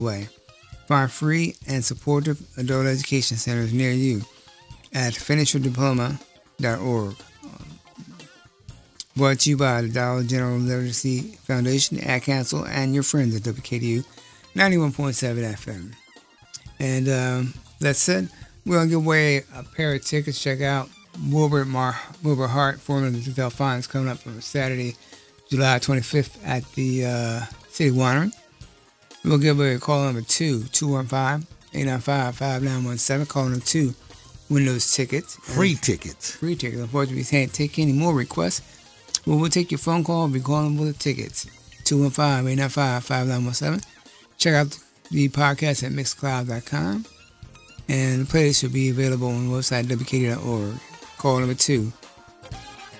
way. Find free and supportive adult education centers near you at finishyourdiploma.org. Brought to you by the Dollar General Literacy Foundation, Ad Council, and your friends at WKDU 91.7 FM. And that said, we're going to give away a pair of tickets. Check out Wilbur Hart, formerly of the Delphines, coming up on Saturday, July 25th at the City Winery. We'll give away a call number 2-215-895-5917. Call number 2. Win those tickets. Free tickets. Free tickets. Unfortunately, we can't take any more requests. Well, we'll take your phone call and be calling with the tickets. 215-895-5917. Check out the podcast at mixcloud.com. And the playlist will be available on the website, wkd.org. Call number 2.